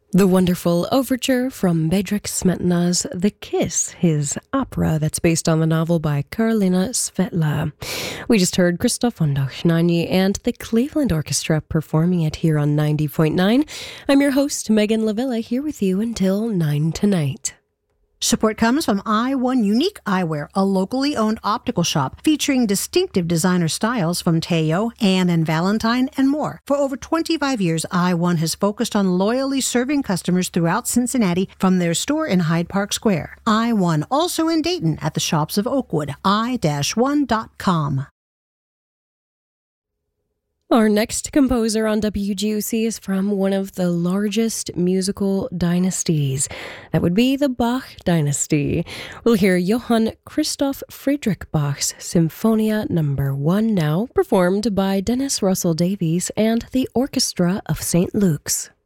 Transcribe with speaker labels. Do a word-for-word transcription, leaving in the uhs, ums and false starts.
Speaker 1: The wonderful overture from Bedřich Smetana's The Kiss, his opera that's based on the novel by Karolina Svetla. We just heard Krzysztof Wądochnani and the Cleveland Orchestra performing it here on ninety point nine. I'm your host, Megan Lavilla, here with you until nine tonight.
Speaker 2: Support comes from I one Unique Eyewear, a locally owned optical shop featuring distinctive designer styles from Teo, Anne and Valentine, and more. For over twenty-five years, I one has focused on loyally serving customers throughout Cincinnati from their store in Hyde Park Square. I one, also in Dayton at the shops of Oakwood, i one dot com.
Speaker 1: Our next composer on W G U C is from one of the largest musical dynasties. That would be the Bach dynasty. We'll hear Johann Christoph Friedrich Bach's Symphonia Number One now, performed by Dennis Russell Davies and the Orchestra of Saint Luke's.